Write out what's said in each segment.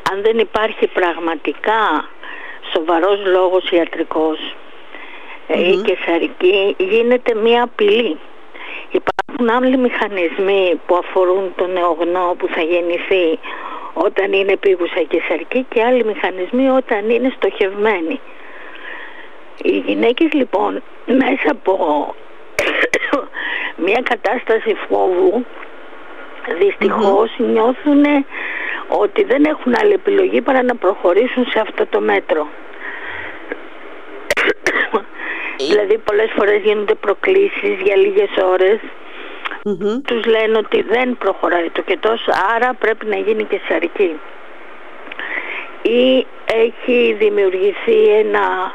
αν δεν υπάρχει πραγματικά σοβαρός λόγος ιατρικός, η καισαρική γίνεται μία απειλή. Υπάρχουν άλλοι μηχανισμοί που αφορούν τον νεογνώ που θα γεννηθεί όταν είναι επίγουσα καισαρική και άλλοι μηχανισμοί όταν είναι στοχευμένοι. Οι γυναίκες λοιπόν μέσα από μια κατάσταση φόβου δυστυχώς νιώθουν ότι δεν έχουν άλλη επιλογή παρά να προχωρήσουν σε αυτό το μέτρο. Δηλαδή πολλές φορές γίνονται προκλήσεις για λίγες ώρες. Τους λένε ότι δεν προχωράει το κετός, άρα πρέπει να γίνει καισαρική. Ή έχει δημιουργηθεί ένα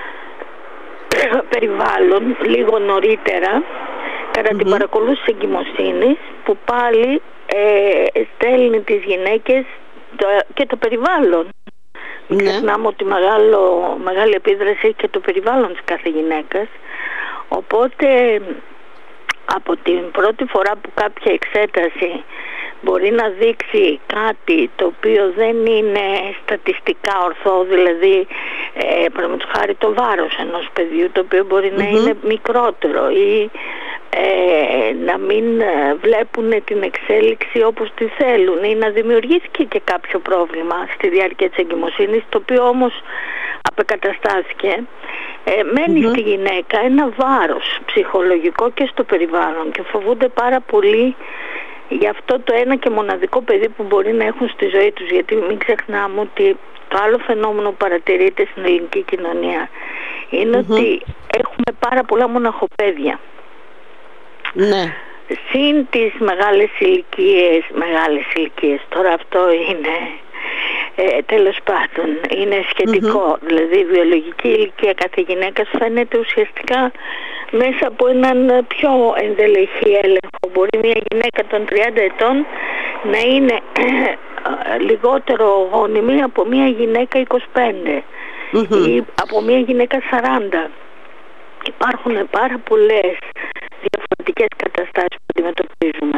περιβάλλον λίγο νωρίτερα κατά την παρακολούθηση εγκυμοσύνης που πάλι στέλνει τις γυναίκες και το περιβάλλον. Ξεχνάμε ότι μεγάλη επίδραση έχει και το περιβάλλον της κάθε γυναίκας. Οπότε από την πρώτη φορά που κάποια εξέταση μπορεί να δείξει κάτι το οποίο δεν είναι στατιστικά ορθό, δηλαδή παραδείγματος χάρη το βάρος ενός παιδιού το οποίο μπορεί να είναι μικρότερο ή να μην βλέπουν την εξέλιξη όπως τη θέλουν ή να δημιουργήθηκε και κάποιο πρόβλημα στη διάρκεια της εγκυμοσύνης, το οποίο όμως απεκαταστάθηκε, μένει στη γυναίκα ένα βάρος ψυχολογικό και στο περιβάλλον και φοβούνται πάρα πολύ για αυτό το ένα και μοναδικό παιδί που μπορεί να έχουν στη ζωή τους, γιατί μην ξεχνάμε ότι το άλλο φαινόμενο που παρατηρείται στην ελληνική κοινωνία είναι ότι έχουμε πάρα πολλά μοναχοπαίδια. Ναι. Συν τις μεγάλες ηλικίες, τώρα αυτό είναι τέλος πάντων είναι σχετικό, δηλαδή η βιολογική ηλικία κάθε γυναίκας φαίνεται ουσιαστικά μέσα από έναν πιο ενδελεχή έλεγχο. Μπορεί μια γυναίκα των 30 ετών να είναι λιγότερο γόνιμη από μια γυναίκα 25 ή από μια γυναίκα 40. Υπάρχουν πάρα πολλές διαφορετικές καταστάσεις που αντιμετωπίζουμε.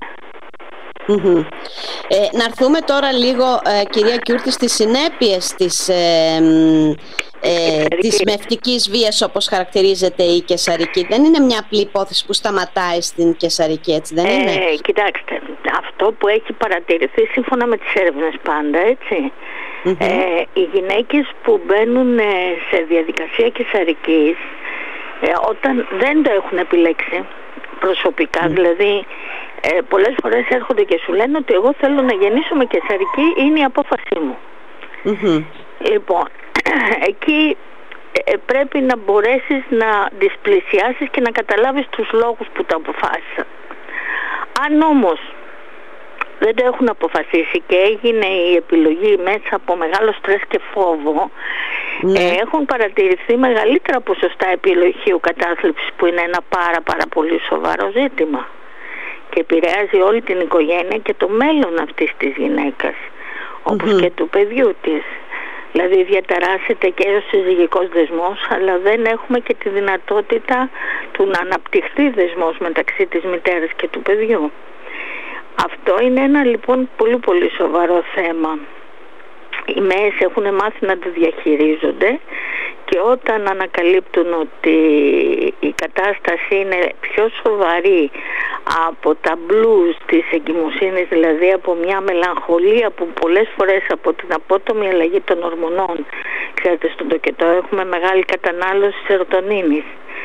Να έρθουμε τώρα λίγο, κυρία Κιούρτη, στις συνέπειες της μευτικής βίας όπως χαρακτηρίζεται η καισαρική. Δεν είναι μια απλή υπόθεση που σταματάει στην καισαρική, έτσι δεν είναι? Κοιτάξτε, αυτό που έχει παρατηρηθεί σύμφωνα με τις έρευνες πάντα, έτσι, οι γυναίκες που μπαίνουν σε διαδικασία καισαρικής όταν δεν το έχουν επιλέξει προσωπικά, δηλαδή πολλές φορές έρχονται και σου λένε ότι εγώ θέλω να γεννήσω με καισαρική, είναι η απόφασή μου. Λοιπόν, εκεί πρέπει να μπορέσεις να τις πλησιάσεις και να καταλάβεις τους λόγους που το αποφάσισαν. Αν όμως δεν το έχουν αποφασίσει και έγινε η επιλογή μέσα από μεγάλο στρες και φόβο, έχουν παρατηρηθεί μεγαλύτερα ποσοστά επιλογίου κατάθλιψης, που είναι ένα πάρα πολύ σοβαρό ζήτημα και επηρεάζει όλη την οικογένεια και το μέλλον αυτής της γυναίκας, όπως και του παιδιού της. Δηλαδή διαταράσσεται και ο συζυγικός δεσμός, αλλά δεν έχουμε και τη δυνατότητα του να αναπτυχθεί δεσμός μεταξύ της μητέρας και του παιδιού. Αυτό είναι ένα λοιπόν πολύ σοβαρό θέμα. Οι ΜΕΕΣ έχουν μάθει να το διαχειρίζονται και όταν ανακαλύπτουν ότι η κατάσταση είναι πιο σοβαρή από τα μπλουζ της εγκυμοσύνης, δηλαδή από μια μελαγχολία που πολλές φορές από την απότομη αλλαγή των ορμονών, ξέρετε στον τοκετό έχουμε μεγάλη κατανάλωση σερωτονίνης,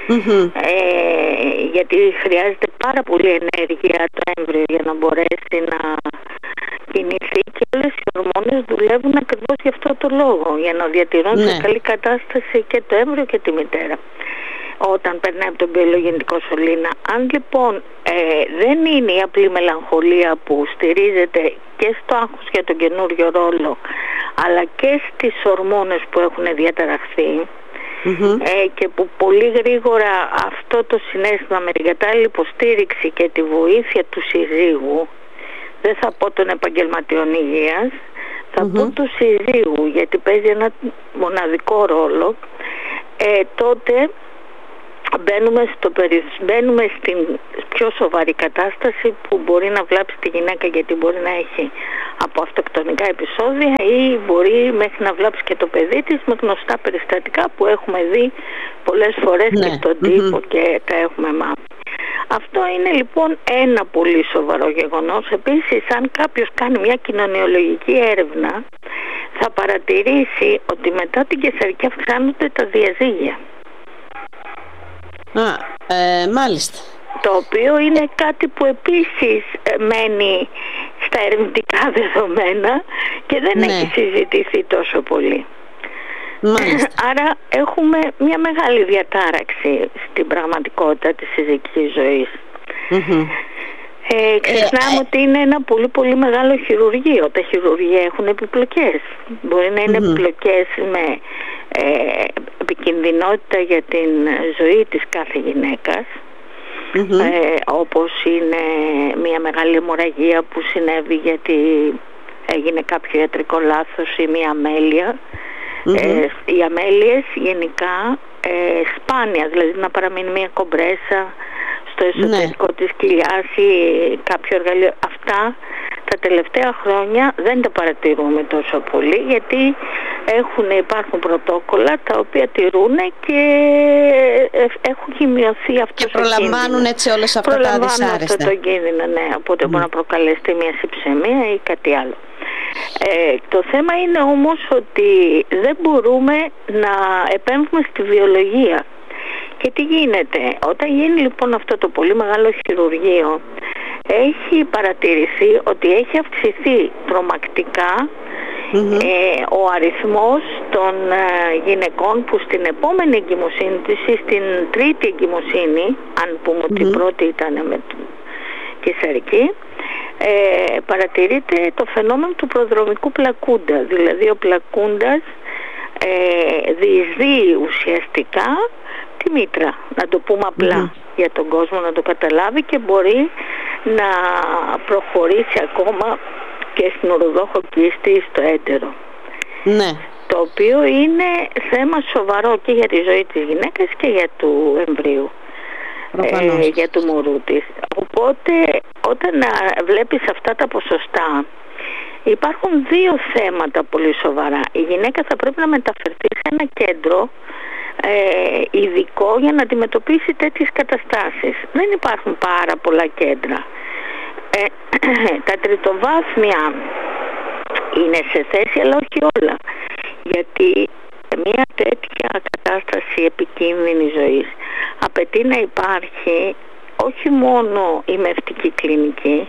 γιατί χρειάζεται πάρα πολύ ενέργεια το έμβριο για να μπορέσει να κινηθεί και όλες οι ορμόνες δουλεύουν ακριβώς για αυτό το λόγο, για να διατηρούν σε καλή κατάσταση και το έμβριο και τη μητέρα όταν περνάει από τον βιολογεννητικό σωλήνα. Αν λοιπόν δεν είναι η απλή μελαγχολία που στηρίζεται και στο άγχος για τον καινούριο ρόλο, αλλά και στις ορμόνες που έχουν διαταραχθεί, και που πολύ γρήγορα αυτό το συναίσθημα με την κατάλληλη υποστήριξη και τη βοήθεια του συζύγου, δεν θα πω των επαγγελματιών υγείας, θα πω του συζύγου, γιατί παίζει ένα μοναδικό ρόλο, τότε μπαίνουμε στην πιο σοβαρή κατάσταση που μπορεί να βλάψει τη γυναίκα, γιατί μπορεί να έχει από αυτοκτονικά επεισόδια ή μπορεί μέχρι να βλάψει και το παιδί της, με γνωστά περιστατικά που έχουμε δει πολλές φορές και στον τύπο και τα έχουμε μάθει. Αυτό είναι λοιπόν ένα πολύ σοβαρό γεγονός. Επίσης, αν κάποιος κάνει μια κοινωνιολογική έρευνα, θα παρατηρήσει ότι μετά την καισαρική αυξάνονται τα διαζύγια. Μάλιστα. Το οποίο είναι κάτι που επίσης μένει στα ερευνητικά δεδομένα και δεν έχει συζητηθεί τόσο πολύ. Άρα έχουμε μια μεγάλη διατάραξη στην πραγματικότητα της συζυγικής ζωής. Ξεχνάμε ότι είναι ένα πολύ πολύ μεγάλο χειρουργείο. Τα χειρουργεία έχουν επιπλοκές. Μπορεί να είναι επιπλοκές με επικινδυνότητα για την ζωή της κάθε γυναίκας, όπως είναι μια μεγάλη αιμορραγία που συνέβη γιατί έγινε κάποιο ιατρικό λάθος ή μια αμέλεια. Οι αμέλειες γενικά σπάνια, δηλαδή να παραμείνει μια κομπρέσα στο εσωτερικό της κοιλιάς ή κάποιο εργαλείο, αυτά τα τελευταία χρόνια δεν τα παρατηρούμε τόσο πολύ, γιατί υπάρχουν πρωτόκολλα τα οποία τηρούν και έχει μειωθεί αυτό. Και προλαμβάνουν έτσι όλες αυτά τα δυσάρεστα. Αυτό το κίνδυνο, οπότε μπορεί να προκαλέσει μια συψαιμία ή κάτι άλλο. Το θέμα είναι όμως ότι δεν μπορούμε να επέμβουμε στη βιολογία. Και τι γίνεται? Όταν γίνει λοιπόν αυτό το πολύ μεγάλο χειρουργείο, έχει παρατηρηθεί ότι έχει αυξηθεί τρομακτικά ο αριθμός των γυναικών που στην επόμενη εγκυμοσύνη της ή στην τρίτη εγκυμοσύνη, αν πούμε ότι η πρώτη ήταν με καισαρική, παρατηρείται το φαινόμενο του προδρομικού πλακούντα. Δηλαδή ο πλακούντας διεισδύει ουσιαστικά τη μήτρα, να το πούμε απλά για τον κόσμο να το καταλάβει, και μπορεί να προχωρήσει ακόμα και στην ουροδόχο κίστη, στο έντερο. Το οποίο είναι θέμα σοβαρό και για τη ζωή της γυναίκας και για του εμβρίου, για του μωρού της. Οπότε όταν βλέπεις αυτά τα ποσοστά, υπάρχουν δύο θέματα πολύ σοβαρά. Η γυναίκα θα πρέπει να μεταφερθεί σε ένα κέντρο ειδικό για να αντιμετωπίσει τέτοιες καταστάσεις. Δεν υπάρχουν πάρα πολλά κέντρα. Τα τριτοβάθμια είναι σε θέση, αλλά όχι όλα, γιατί μια τέτοια κατάσταση επικίνδυνης ζωής απαιτεί να υπάρχει όχι μόνο η μευτική κλινική,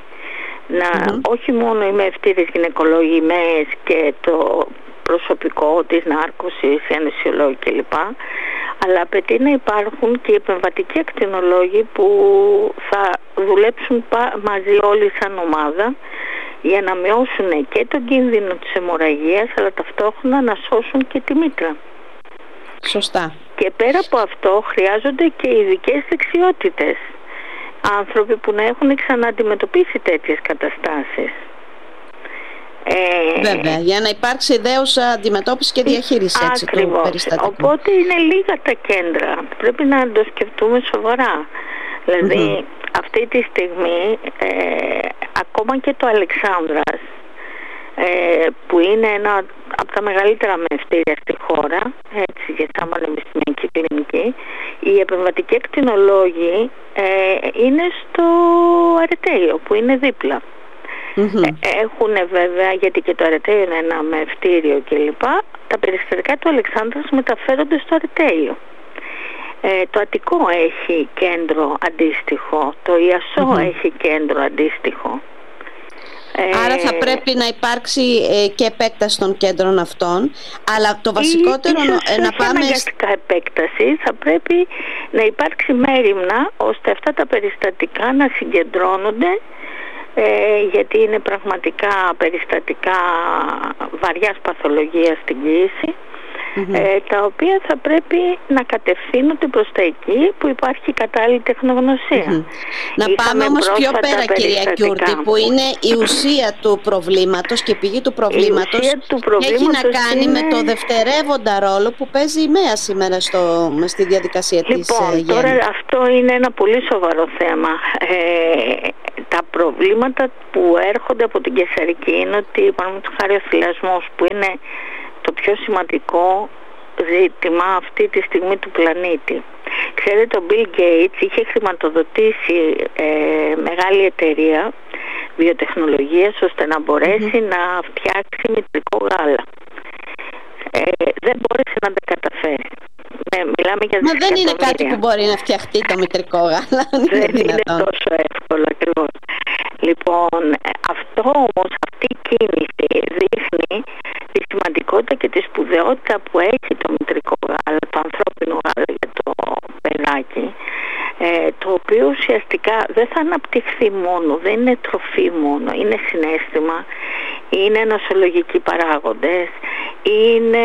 όχι μόνο οι μευτήρες γυναικολογημαίες και το προσωπικό της νάρκωσης, οι αναισθησιολόγοι κλπ. Αλλά απαιτεί να υπάρχουν και οι επεμβατικοί ακτινολόγοι που θα δουλέψουν μαζί όλοι σαν ομάδα για να μειώσουν και τον κίνδυνο της αιμορραγίας, αλλά ταυτόχρονα να σώσουν και τη μήτρα. Σωστά. Και πέρα από αυτό χρειάζονται και ειδικές δεξιότητες. Άνθρωποι που να έχουν ξανααντιμετωπίσει τέτοιες καταστάσεις. Βέβαια, για να υπάρξει ιδέουσα αντιμετώπιση και διαχείριση του περιστατικού. Οπότε είναι λίγα τα κέντρα. Πρέπει να το σκεφτούμε σοβαρά. Δηλαδή, αυτή τη στιγμή, ακόμα και το Αλεξάνδρας, που είναι ένα από τα μεγαλύτερα μευτήρια στη χώρα, έτσι, για σαν πανεπιστημιακή κλινική, οι επεμβατικοί ακτινολόγοι είναι στο Αρετέιο, που είναι δίπλα. Έχουν βέβαια, γιατί και το Αρετέιο είναι ένα μευτήριο κλπ, τα περιστατικά του Αλεξάνδρας μεταφέρονται στο Αρετέιο. Το Αττικό έχει κέντρο αντίστοιχο, το Ιασσό έχει κέντρο αντίστοιχο. Άρα θα πρέπει να υπάρξει και επέκταση των κέντρων αυτών, αλλά το βασικότερο να πάμε... αναγκαστικά επέκταση, θα πρέπει να υπάρξει μέριμνα ώστε αυτά τα περιστατικά να συγκεντρώνονται, γιατί είναι πραγματικά περιστατικά βαριάς παθολογίας στην κοίηση, τα οποία θα πρέπει να κατευθύνονται προς τα εκεί που υπάρχει κατάλληλη τεχνογνωσία. Να πάμε όμως πιο πέρα, κυρία Κιούρτη, που είναι η ουσία του προβλήματος και η πηγή του προβλήματος, έχει να κάνει με το δευτερεύοντα ρόλο που παίζει η ΜΕΑ σήμερα στη διαδικασία της γέννησης. Τώρα αυτό είναι ένα πολύ σοβαρό θέμα. Τα προβλήματα που έρχονται από την καισαρική είναι ότι, παραδείγματος χάρη, ο θυλασμός, που είναι το πιο σημαντικό ζήτημα αυτή τη στιγμή του πλανήτη. Ξέρετε, ο Bill Gates είχε χρηματοδοτήσει μεγάλη εταιρεία βιοτεχνολογίας ώστε να μπορέσει να φτιάξει μητρικό γάλα. Δεν μπόρεσε να τα καταφέρει. Μιλάμε για Μα δεν είναι κάτι που μπορεί να φτιαχτεί το μητρικό γάλα. Δεν είναι τόσο εύκολο ακριβώς. Λοιπόν, αυτή η κίνηση δείχνει τη σημαντικότητα και τη σπουδαιότητα που έχει το μητρικό γάλα, το ανθρώπινο γάλα για το παιδάκι, το οποίο ουσιαστικά δεν θα αναπτυχθεί μόνο, δεν είναι τροφή μόνο, είναι συναίσθημα, είναι νοσολογικοί παράγοντες, είναι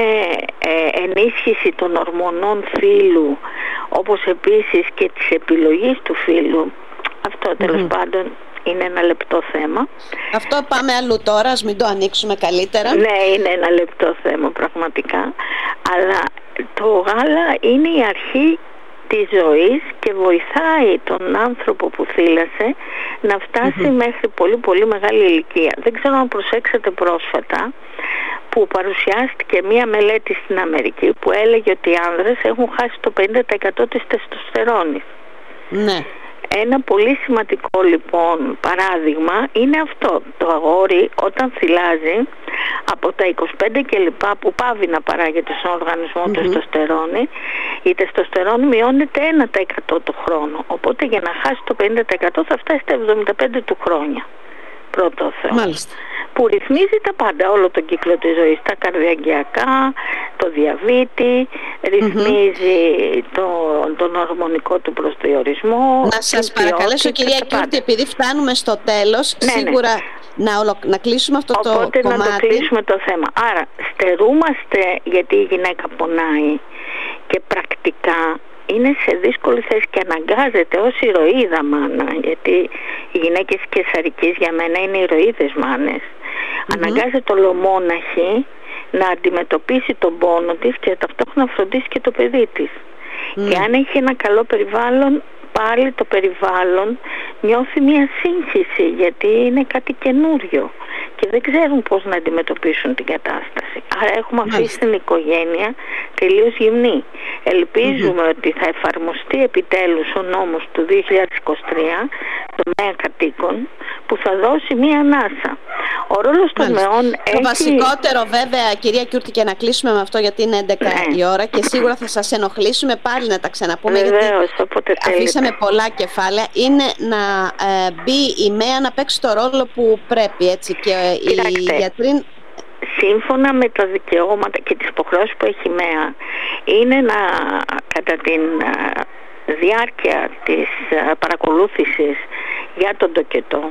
ενίσχυση των ορμονών φύλου, όπως επίσης και της επιλογής του φύλου. Αυτό τέλος πάντων είναι ένα λεπτό θέμα. Αυτό πάμε αλλού τώρα, ας μην το ανοίξουμε καλύτερα. Ναι, είναι ένα λεπτό θέμα πραγματικά. Αλλά το γάλα είναι η αρχή της ζωής και βοηθάει τον άνθρωπο που θύλασε να φτάσει μέχρι πολύ πολύ μεγάλη ηλικία. Δεν ξέρω αν προσέξατε πρόσφατα που παρουσιάστηκε μία μελέτη στην Αμερική που έλεγε ότι οι άνδρες έχουν χάσει το 50% της τεστοστερόνης. Ναι. Ένα πολύ σημαντικό λοιπόν παράδειγμα είναι αυτό. Το αγόρι όταν θυλάζει από τα 25 και λοιπά που πάβει να παράγεται στον οργανισμό τεστοστερόνη, η τεστοστερόνη μειώνεται 1% το χρόνο. Οπότε για να χάσει το 50% θα φτάσει στα 75 του χρόνια. Πρώτο Θεό. Μάλιστα. Που ρυθμίζει τα πάντα, όλο τον κύκλο της ζωής, τα καρδιαγγειακά, το διαβήτη, ρυθμίζει τον ορμονικό του προσδιορισμό. Να σας παρακαλέσω, κυρία Κιούρτη, επειδή φτάνουμε στο τέλος, σίγουρα να κλείσουμε αυτό το κομμάτι. Οπότε να το κλείσουμε το θέμα. Άρα στερούμαστε γιατί η γυναίκα πονάει και πρακτικά είναι σε δύσκολη θέση και αναγκάζεται ως ηρωίδα μάνα, γιατί οι γυναίκες καισαρικής για μένα είναι ηρωίδες μάνες. Αναγκάζεται ολομόναχη να αντιμετωπίσει τον πόνο της και ταυτόχρονα να φροντίσει και το παιδί της. Και αν έχει ένα καλό περιβάλλον, πάλι το περιβάλλον νιώθει μια σύγχυση, γιατί είναι κάτι καινούριο και δεν ξέρουν πώς να αντιμετωπίσουν την κατάσταση. Άρα έχουμε αφήσει την οικογένεια τελείως γυμνή. Ελπίζουμε ότι θα εφαρμοστεί επιτέλους ο νόμος του 2023, το ΜΕΑ κατοίκων, που θα δώσει μία ανάσα. Ο ρόλος των ΜΕΟΝ έχει... Το βασικότερο βέβαια, κυρία Κιούρτη, και να κλείσουμε με αυτό γιατί είναι 11 η ώρα και σίγουρα θα σας ενοχλήσουμε πάλι να τα ξαναπούμε. Βεβαίως, γιατί αφήσαμε πολλά κεφάλαια. Είναι να μπει η ΜΕΑ να παίξει το ρόλο που πρέπει, έτσι, και οι γιατροί... Σύμφωνα με τα δικαιώματα και τις υποχρεώσεις που έχει η ΜΕΑ, είναι να κατά την διάρκεια της παρακολούθησης για τον τοκετό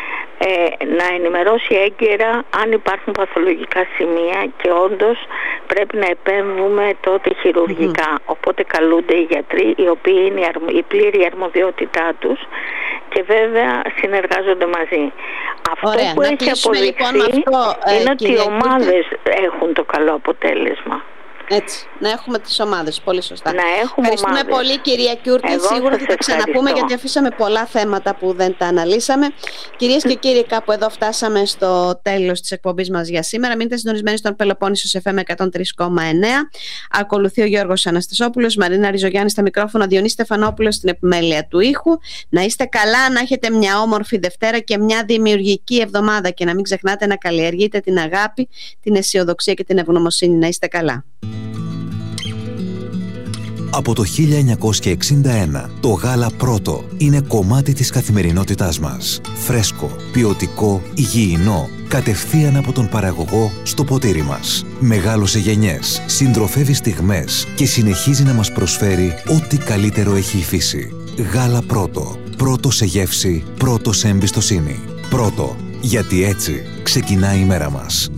να ενημερώσει έγκαιρα αν υπάρχουν παθολογικά σημεία και όντως πρέπει να επέμβουμε τότε χειρουργικά. Οπότε καλούνται οι γιατροί, οι οποίοι είναι η πλήρη αρμοδιότητά τους και βέβαια συνεργάζονται μαζί. Αυτό που έχει αποδειχθεί είναι ότι οι ομάδες έχουν το καλό αποτέλεσμα. Έτσι, να έχουμε τις ομάδες, πολύ σωστά. Ευχαριστούμε ομάδες. Πολύ, κυρία Κιούρτη. Σίγουρα θα τα ξαναπούμε γιατί αφήσαμε πολλά θέματα που δεν τα αναλύσαμε. Κυρίες και κύριοι, κάπου εδώ φτάσαμε στο τέλος της εκπομπής μας για σήμερα. Μείνετε συντονισμένοι στον Πελοπόννησο FM 103,9. Ακολουθεί ο Γιώργος Αναστασόπουλος, Μαρίνα Ριζογιάννη στα μικρόφωνα, Διονύση Στεφανόπουλος στην επιμέλεια του ήχου. Να είστε καλά, να έχετε μια όμορφη Δευτέρα και μια δημιουργική εβδομάδα. Και να μην ξεχνάτε να καλλιεργείτε την αγάπη, την αισιοδοξία και την ευγνωμοσύνη. Να είστε καλά. Από το 1961, το γάλα Πρώτο είναι κομμάτι της καθημερινότητάς μας. Φρέσκο, ποιοτικό, υγιεινό, κατευθείαν από τον παραγωγό στο ποτήρι μας. Μεγάλωσε γενιές, συντροφεύει στιγμές και συνεχίζει να μας προσφέρει ό,τι καλύτερο έχει η φύση. Γάλα Πρώτο. Πρώτο σε γεύση, πρώτο σε εμπιστοσύνη. Πρώτο, γιατί έτσι ξεκινάει η μέρα μας.